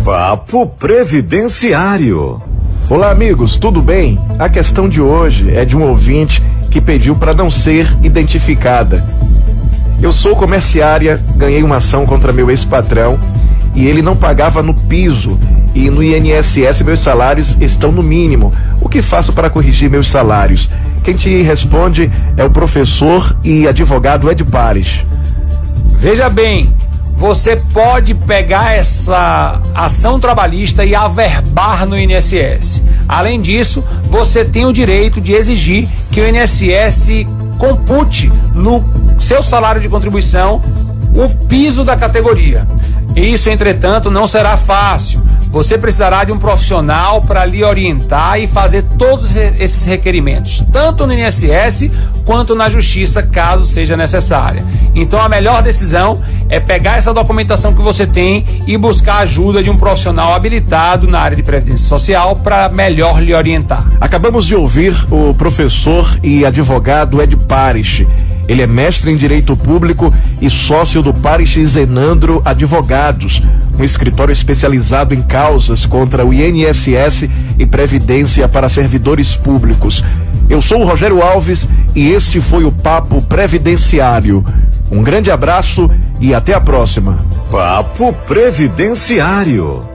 Papo Previdenciário. Olá, amigos, tudo bem? A questão de hoje é de um ouvinte que pediu para não ser identificada. Eu sou comerciária, ganhei uma ação contra meu ex-patrão e ele não pagava no piso, e no INSS meus salários estão no mínimo. O que faço para corrigir meus salários? Quem te responde é o professor e advogado Ed Pares. Veja bem, você pode pegar essa ação trabalhista e averbar no INSS. Além disso, você tem o direito de exigir que o INSS compute no seu salário de contribuição o piso da categoria. Isso, entretanto, não será fácil. Você precisará de um profissional para lhe orientar e fazer todos esses requerimentos, tanto no INSS quanto na Justiça, caso seja necessária. Então, a melhor decisão é pegar essa documentação que você tem e buscar a ajuda de um profissional habilitado na área de Previdência Social para melhor lhe orientar. Acabamos de ouvir o professor e advogado Ed Pares. Ele é mestre em Direito Público e sócio do Pares e Zenandro Advogados, um escritório especializado em causas contra o INSS e Previdência para servidores públicos. Eu sou o Rogério Alves e este foi o Papo Previdenciário. Um grande abraço e até a próxima. Papo Previdenciário.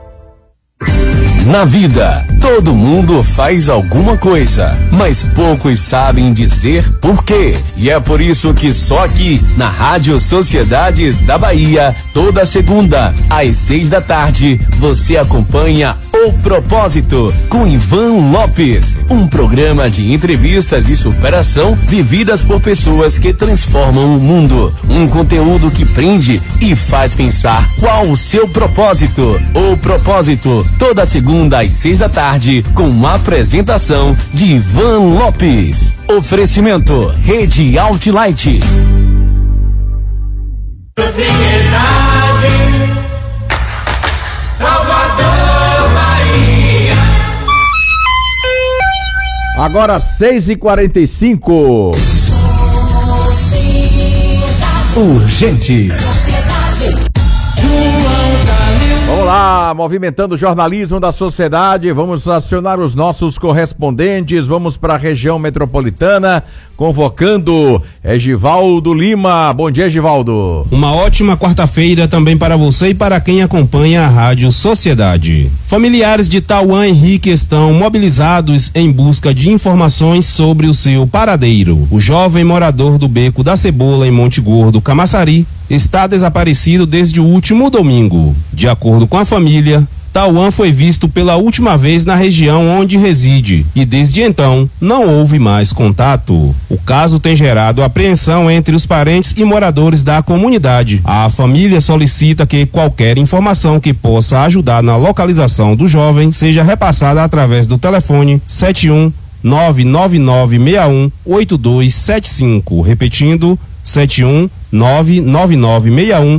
Na vida, todo mundo faz alguma coisa, mas poucos sabem dizer por quê. E é por isso que só aqui, na Rádio Sociedade da Bahia, toda segunda, às 6 da tarde, você acompanha O Propósito, com Ivan Lopes, um programa de entrevistas e superação vividas por pessoas que transformam o mundo. Um conteúdo que prende e faz pensar qual o seu propósito. O Propósito, toda segunda às 6 da tarde, com uma apresentação de Ivan Lopes. Oferecimento Rede Outlight. Agora 6h45. Urgente. Vamos lá, movimentando o jornalismo da sociedade, vamos acionar os nossos correspondentes, vamos para a região metropolitana, convocando Egivaldo Lima. Bom dia, Egivaldo. Uma ótima quarta-feira também para você e para quem acompanha a Rádio Sociedade. Familiares de Tauan Henrique estão mobilizados em busca de informações sobre o seu paradeiro. O jovem morador do Beco da Cebola, em Monte Gordo, Camaçari, está desaparecido desde o último domingo. De acordo com a família, Tauan foi visto pela última vez na região onde reside e desde então não houve mais contato. O caso tem gerado apreensão entre os parentes e moradores da comunidade. A família solicita que qualquer informação que possa ajudar na localização do jovem seja repassada através do telefone 71 99961 8275, repetindo 71 99961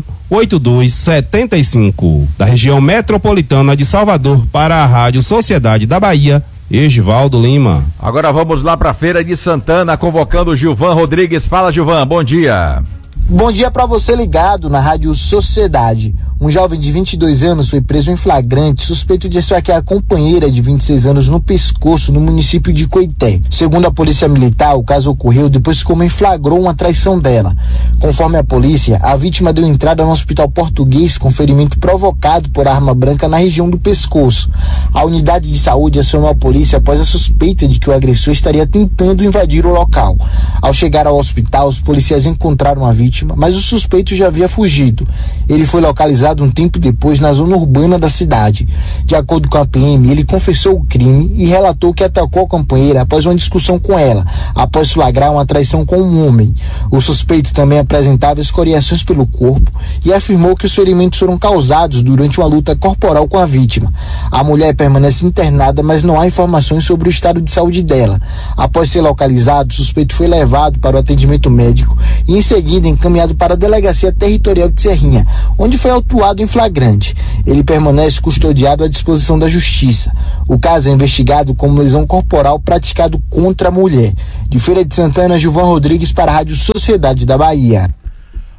8275. Da região metropolitana de Salvador para a Rádio Sociedade da Bahia, Egivaldo Lima. Agora vamos lá para a Feira de Santana, convocando o Gilvan Rodrigues. Fala, Gilvan, bom dia. Bom dia para você ligado na Rádio Sociedade. Um jovem de 22 anos foi preso em flagrante, suspeito de esfaquear a companheira de 26 anos no pescoço, no município de Coité. Segundo a polícia militar, o caso ocorreu depois que o homem flagrou uma traição dela. Conforme a polícia, a vítima deu entrada no hospital português com ferimento provocado por arma branca na região do pescoço. A unidade de saúde acionou a polícia após a suspeita de que o agressor estaria tentando invadir o local. Ao chegar ao hospital, os policiais encontraram a vítima, mas o suspeito já havia fugido. Ele foi localizado um tempo depois na zona urbana da cidade. De acordo com a PM, ele confessou o crime e relatou que atacou a companheira após uma discussão com ela, após flagrar uma traição com um homem. O suspeito também apresentava escoriações pelo corpo e afirmou que os ferimentos foram causados durante uma luta corporal com a vítima. A mulher permanece internada, mas não há informações sobre o estado de saúde dela. Após ser localizado, o suspeito foi levado para o atendimento médico e em seguida encaminhado para a Delegacia Territorial de Serrinha, onde foi autuado em flagrante. Ele permanece custodiado à disposição da Justiça. O caso é investigado como lesão corporal praticado contra a mulher. De Feira de Santana, Gilvan Rodrigues para a Rádio Sociedade da Bahia.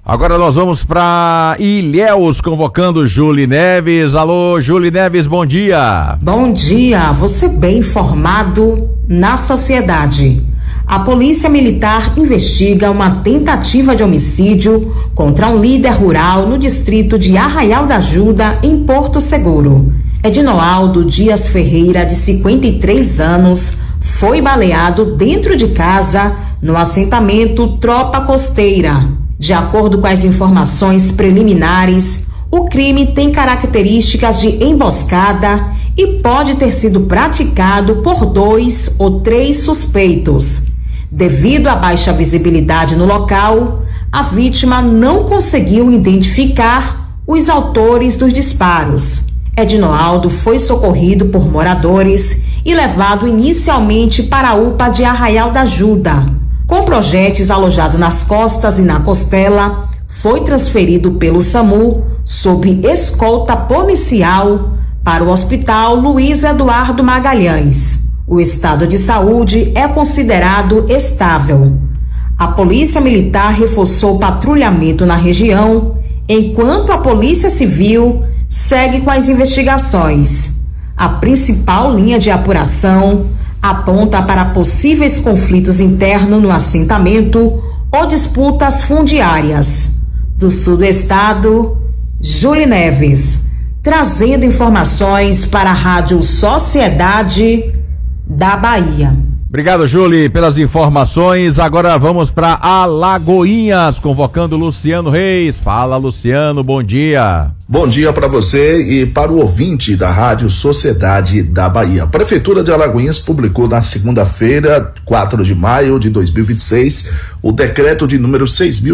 Agora nós vamos para Ilhéus, convocando Julie Neves. Alô, Julie Neves, bom dia. Bom dia, você bem informado na sociedade. A Polícia Militar investiga uma tentativa de homicídio contra um líder rural no distrito de Arraial da Ajuda, em Porto Seguro. Edinoaldo Dias Ferreira, de 53 anos, foi baleado dentro de casa no assentamento Tropa Costeira. De acordo com as informações preliminares, o crime tem características de emboscada e pode ter sido praticado por 2 ou 3 suspeitos. Devido à baixa visibilidade no local, a vítima não conseguiu identificar os autores dos disparos. Edinoaldo foi socorrido por moradores e levado inicialmente para a UPA de Arraial da Ajuda. Com projéteis alojados nas costas e na costela, foi transferido pelo SAMU sob escolta policial para o Hospital Luiz Eduardo Magalhães. O estado de saúde é considerado estável. A Polícia Militar reforçou o patrulhamento na região, enquanto a Polícia Civil segue com as investigações. A principal linha de apuração aponta para possíveis conflitos internos no assentamento ou disputas fundiárias. Do sul do estado, Julie Neves, trazendo informações para a Rádio Sociedade da Bahia. Obrigado, Julie, pelas informações. Agora vamos para Alagoinhas, convocando Luciano Reis. Fala, Luciano, bom dia. Bom dia para você e para o ouvinte da Rádio Sociedade da Bahia. A Prefeitura de Alagoinhas publicou na segunda-feira, 4 de maio de 2026, o decreto de número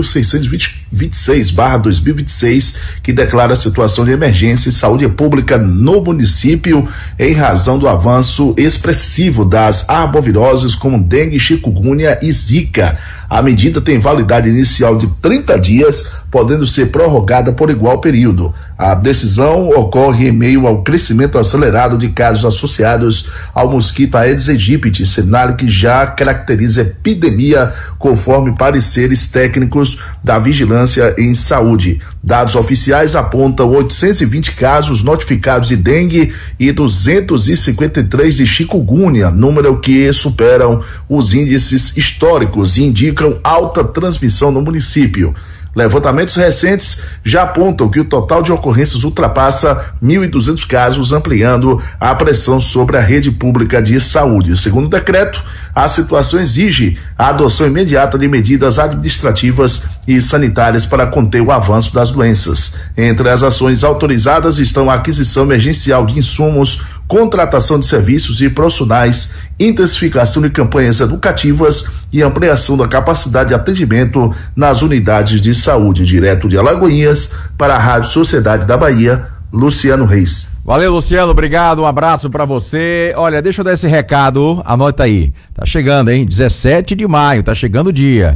6.626/2026, que declara a situação de emergência em saúde pública no município em razão do avanço expressivo das arboviroses como dengue, chikungunya e zika. A medida tem validade inicial de 30 dias, podendo ser prorrogada por igual período. A decisão ocorre em meio ao crescimento acelerado de casos associados ao mosquito Aedes aegypti, cenário que já caracteriza a epidemia, conforme pareceres técnicos da Vigilância em Saúde. Dados oficiais apontam 820 casos notificados de dengue e 253 de chikungunya, número que superam os índices históricos e indicam alta transmissão no município. Levantamentos recentes já apontam que o total de ocorrências ultrapassa 1.200 casos, ampliando a pressão sobre a rede pública de saúde. Segundo o decreto, a situação exige a adoção imediata de medidas administrativas e sanitárias para conter o avanço das doenças. Entre as ações autorizadas estão a aquisição emergencial de insumos, contratação de serviços e profissionais, intensificação de campanhas educativas e ampliação da capacidade de atendimento nas unidades de saúde. Direto de Alagoinhas, para a Rádio Sociedade da Bahia, Luciano Reis. Valeu, Luciano, obrigado, um abraço pra você. Olha, deixa eu dar esse recado, anota aí, tá chegando, hein? 17 de maio, tá chegando o dia.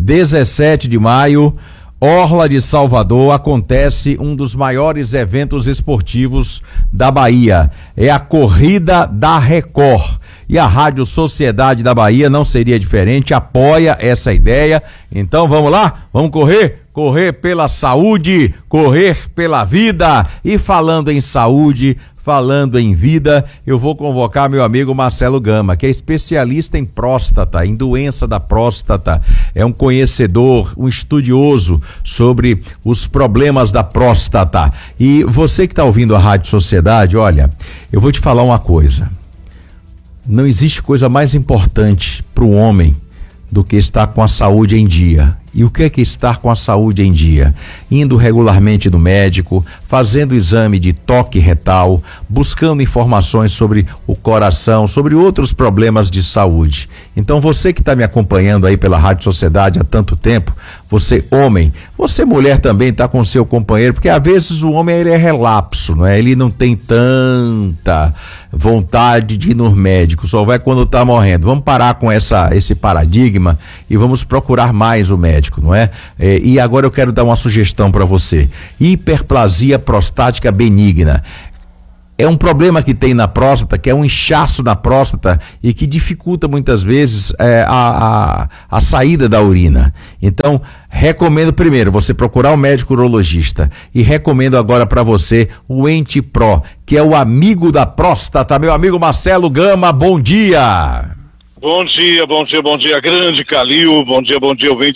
17 de maio, Orla de Salvador, acontece um dos maiores eventos esportivos da Bahia. É a Corrida da Record. E a Rádio Sociedade da Bahia não seria diferente, apoia essa ideia. Então vamos lá? Vamos correr? Correr pela saúde, correr pela vida. E falando em saúde, falando em vida, eu vou convocar meu amigo Marcelo Gama, que é especialista em próstata, em doença da próstata. É um conhecedor, um estudioso sobre os problemas da próstata. E você que está ouvindo a Rádio Sociedade, olha, eu vou te falar uma coisa. Não existe coisa mais importante para o homem do que estar com a saúde em dia. E o que é estar com a saúde em dia? Indo regularmente no médico, fazendo exame de toque retal, buscando informações sobre o coração, sobre outros problemas de saúde. Então você que está me acompanhando aí pela Rádio Sociedade há tanto tempo, você homem, você mulher também está com seu companheiro, porque às vezes o homem ele é relapso, não é? Ele não tem tanta vontade de ir no médico, só vai quando está morrendo. Vamos parar com esse paradigma e vamos procurar mais o médico. Não é? E agora eu quero dar uma sugestão para você. Hiperplasia prostática benigna. é um problema que tem na próstata, que é um inchaço na próstata e que dificulta muitas vezes a saída da urina. Então, recomendo primeiro você procurar um médico urologista e recomendo agora para você o EntiPro, que é o amigo da próstata. Meu amigo Marcelo Gama, bom dia! Bom dia, grande Calil, bom dia, ouvintes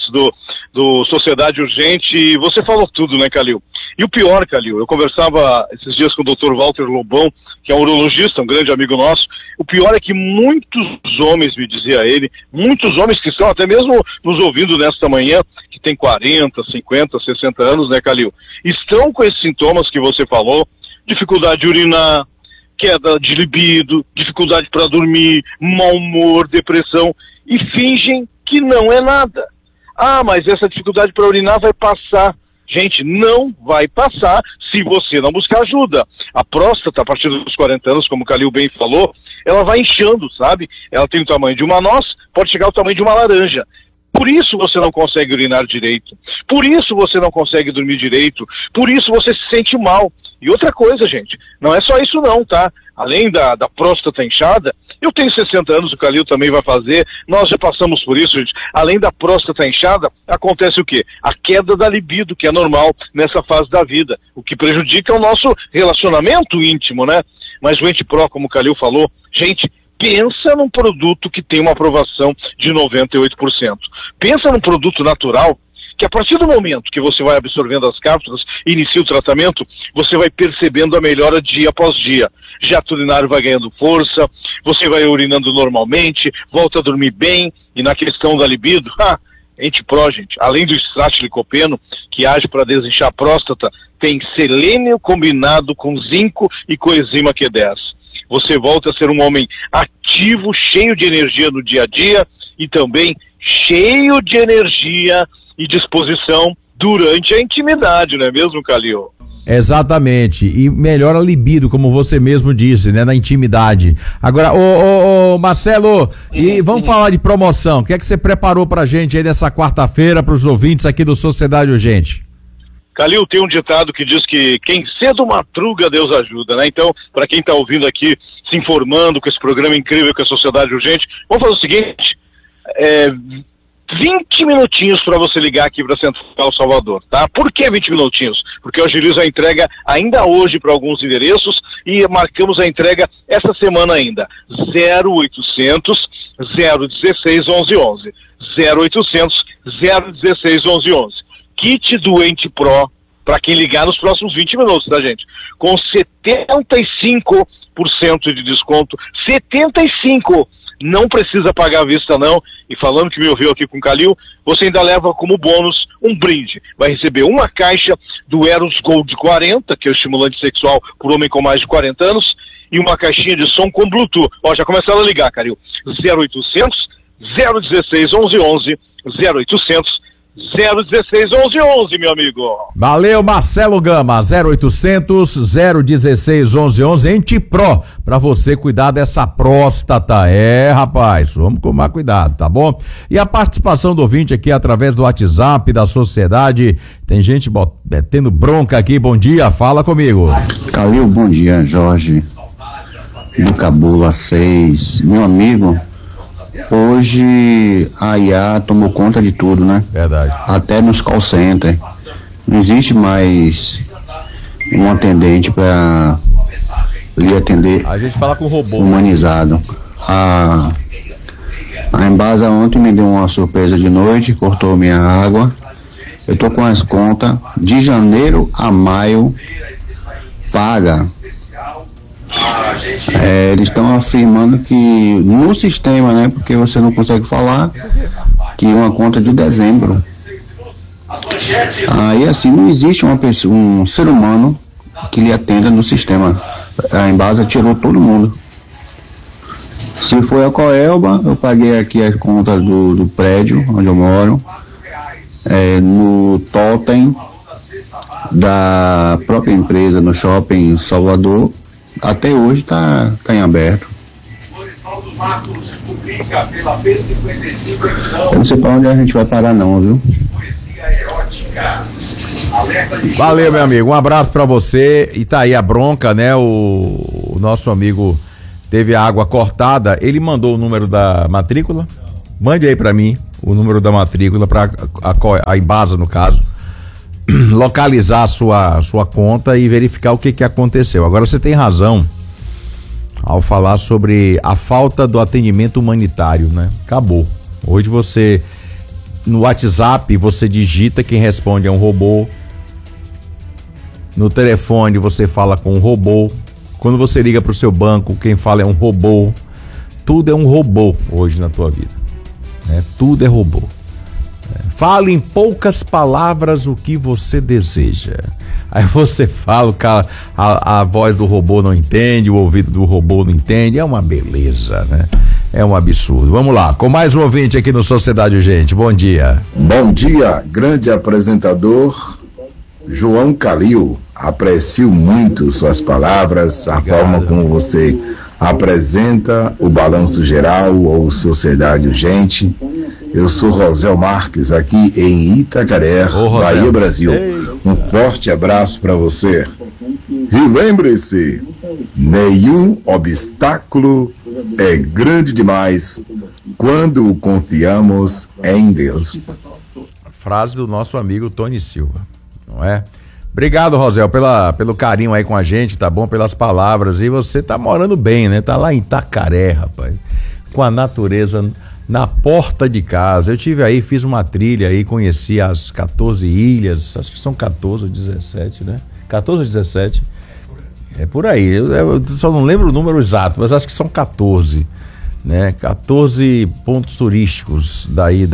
do Sociedade Urgente. E você falou tudo, né, Calil? E o pior, Calil, eu conversava esses dias com o Dr. Walter Lobão, que é um urologista, um grande amigo nosso. O pior é que muitos homens, me dizia ele, muitos homens que estão até mesmo nos ouvindo nesta manhã, que tem 40, 50, 60 anos, né, Calil? Estão com esses sintomas que você falou, dificuldade de urinar, queda de libido, dificuldade para dormir, mau humor, depressão, e fingem que não é nada. Ah, mas essa dificuldade para urinar vai passar. Gente, não vai passar se você não buscar ajuda. A próstata, a partir dos 40 anos, como o Calil bem falou, ela vai inchando, sabe? Ela tem o tamanho de uma noz, pode chegar ao tamanho de uma laranja. Por isso você não consegue urinar direito. Por isso você não consegue dormir direito. Por isso você se sente mal. E outra coisa, gente, não é só isso não, tá? Além da próstata inchada, eu tenho 60 anos, o Calil também vai fazer, nós já passamos por isso, gente. Além da próstata inchada, acontece o quê? A queda da libido, que é normal nessa fase da vida, o que prejudica o nosso relacionamento íntimo, né? Mas o EntiPro, como o Calil falou, gente, pensa num produto que tem uma aprovação de 98%. Pensa num produto natural, que a partir do momento que você vai absorvendo as cápsulas e inicia o tratamento, você vai percebendo a melhora dia após dia. Jato urinário vai ganhando força, você vai urinando normalmente, volta a dormir bem, e na questão da libido, EntiPro, gente, além do extrato de licopeno, que age para desinchar a próstata, tem selênio combinado com zinco e coenzima Q10. Você volta a ser um homem ativo, cheio de energia no dia a dia, e também cheio de energia e disposição durante a intimidade, não é mesmo, Calil? Exatamente, e melhora a libido, como você mesmo disse, né, na intimidade. Agora, ô Marcelo, e vamos falar de promoção, o que é que você preparou pra gente aí nessa quarta-feira, pros ouvintes aqui do Sociedade Urgente? Calil, tem um ditado que diz que quem cedo madruga, Deus ajuda, né? Então, para quem tá ouvindo aqui, se informando com esse programa incrível que é a Sociedade Urgente, vamos fazer o seguinte, 20 minutinhos para você ligar aqui para Central Salvador, tá? Por que 20 minutinhos? Porque eu agilizo a entrega ainda hoje para alguns endereços e marcamos a entrega essa semana ainda. 0800 016 1111. 0800 016 1111. Kit do EntiPro para quem ligar nos próximos 20 minutos, tá, gente? Com 75% de desconto. 75%! Não precisa pagar à vista não, e falando que me ouviu aqui com o Calil, você ainda leva como bônus um brinde. Vai receber uma caixa do Eros Gold 40, que é o estimulante sexual por homem com mais de 40 anos, e uma caixinha de som com Bluetooth. Ó, já começaram a ligar, Calil. 0800 016 1111, 0800 016 1111, meu amigo. Valeu, Marcelo Gama, 0800 016 1111, EntiPro, pra você cuidar dessa próstata. Rapaz, vamos tomar cuidado, tá bom? E a participação do ouvinte aqui através do WhatsApp da Sociedade, tem gente tendo bronca aqui, bom dia, fala comigo. Calil, bom dia, Jorge, do Cabula 6, meu amigo. Hoje a IA tomou conta de tudo, né? Verdade. Até nos call center. Não existe mais um atendente para lhe atender. A gente fala com o robô. Humanizado. A Embasa ontem me deu uma surpresa de noite, cortou minha água. Eu tô com as contas de janeiro a maio paga. Eles estão afirmando que no sistema, né, porque você não consegue falar, que uma conta de dezembro. Aí assim, não existe uma pessoa, um ser humano que lhe atenda no sistema. A Embasa tirou todo mundo. Se foi a Coelba, eu paguei aqui a conta do prédio onde eu moro, no totem da própria empresa no shopping Salvador. Até hoje tá em aberto. Eu não sei pra onde a gente vai parar não, viu? Valeu, meu amigo, um abraço pra você. E tá aí a bronca, né? O nosso amigo teve a água cortada, ele mandou o número da matrícula. Mande aí pra mim o número da matrícula pra a Embasa, no caso, localizar a sua conta e verificar o que aconteceu. Agora você tem razão ao falar sobre a falta do atendimento humanitário, né? Acabou. Hoje você, no WhatsApp, você digita, quem responde é um robô. No telefone você fala com um robô. Quando você liga pro seu banco, quem fala é um robô. Tudo é um robô hoje na tua vida, né? Tudo é robô. Fale em poucas palavras o que você deseja. Aí você fala, a voz do robô não entende, o ouvido do robô não entende. É uma beleza, né? É um absurdo. Vamos lá, com mais um ouvinte aqui no Sociedade Urgente. Bom dia. Bom dia, grande apresentador João Calil. Aprecio muito suas palavras, a forma como você apresenta o Balanço Geral ou Sociedade Urgente. Eu sou Rosel Marques, aqui em Itacaré, Bahia, Brasil. Um forte abraço para você. E lembre-se, nenhum obstáculo é grande demais quando confiamos em Deus. Frase do nosso amigo Tony Silva, não é? Obrigado, Rosel, pelo carinho aí com a gente, tá bom? Pelas palavras. E você tá morando bem, né? Tá lá em Itacaré, rapaz, com a natureza na porta de casa. Eu tive aí, fiz uma trilha aí, conheci as 14 ilhas, acho que são 14 ou 17, né? 14 ou 17, é por aí, eu só não lembro o número exato, mas acho que são 14, né? 14 pontos turísticos daí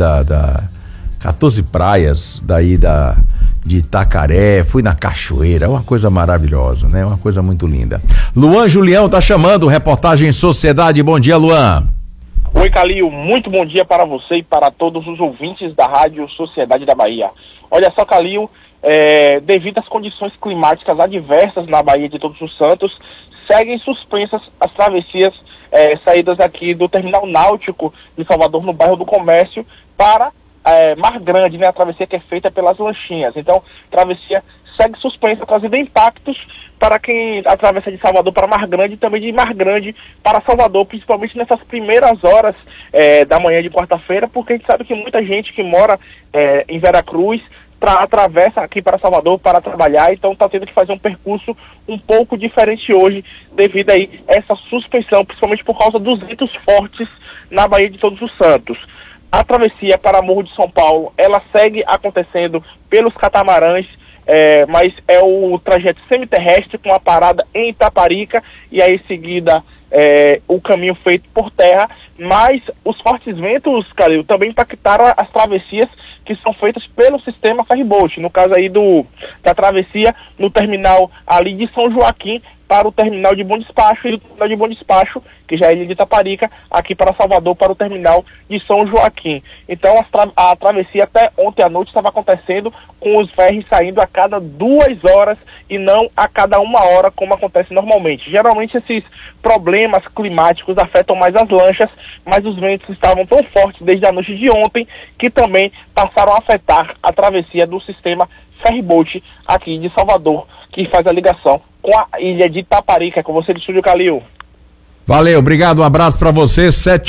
14 praias daí de Itacaré, fui na cachoeira, uma coisa maravilhosa, né? Uma coisa muito linda. Luan Julião tá chamando, reportagem Sociedade. Bom dia, Luan. Oi, Calil, muito bom dia para você e para todos os ouvintes da Rádio Sociedade da Bahia. Olha só, Calil, devido às condições climáticas adversas na Bahia de Todos os Santos, seguem suspensas as travessias saídas aqui do terminal náutico de Salvador, no bairro do Comércio, para Mar Grande, né? A travessia que é feita pelas lanchinhas. Então, a travessia segue suspensa, trazendo impactos para quem atravessa de Salvador para Mar Grande e também de Mar Grande para Salvador, principalmente nessas primeiras horas da manhã de quarta-feira, porque a gente sabe que muita gente que mora em Veracruz atravessa aqui para Salvador para trabalhar, então está tendo que fazer um percurso um pouco diferente hoje, devido aí a essa suspensão, principalmente por causa dos ventos fortes na Baía de Todos os Santos. A travessia para Morro de São Paulo, ela segue acontecendo pelos catamarãs, mas é o trajeto semiterrestre com a parada em Itaparica e aí em seguida o caminho feito por terra, mas os fortes ventos, Calil, também impactaram as travessias que são feitas pelo sistema ferryboat, no caso aí da travessia no terminal ali de São Joaquim para o terminal de Bom Despacho e do terminal de Bom Despacho, que já é de Itaparica, aqui para Salvador, para o terminal de São Joaquim. Então a travessia até ontem à noite estava acontecendo com os ferries saindo a cada 2 horas e não a cada 1 hora, como acontece normalmente. Geralmente esses problemas climáticos afetam mais as lanchas, mas os ventos estavam tão fortes desde a noite de ontem que também passaram a afetar a travessia do sistema ferryboat aqui de Salvador, que faz a ligação com a ilha de Itaparica. Com você do Estúdio Calil. Valeu, obrigado, um abraço pra você.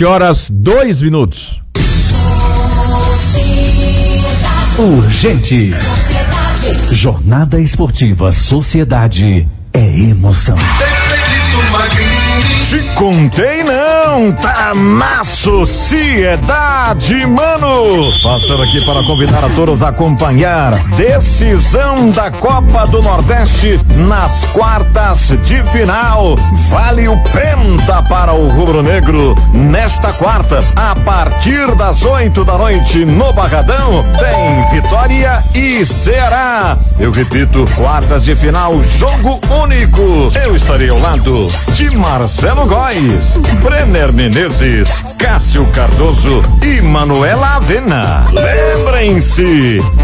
7h02. Urgente. Jornada Esportiva Sociedade é emoção. Te contei não, tá na Sociedade, mano. Passando aqui para convidar a todos a acompanhar decisão da Copa do Nordeste nas quartas de final. Vale o penta para o rubro-negro. Nesta quarta, a partir das 8 da noite no Barradão, tem Vitória e Ceará. Eu repito, quartas de final, jogo único. Eu estarei ao lado de Marcelo Góes, Brenner Menezes, Cássio Cardoso e Manuela Avena. Lembrem-se,